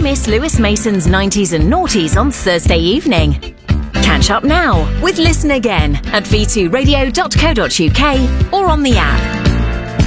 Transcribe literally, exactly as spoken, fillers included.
miss Lewis Mason's nineties and noughties on Thursday evening? Catch up now with Listen Again at v two radio dot co dot uk or on the app.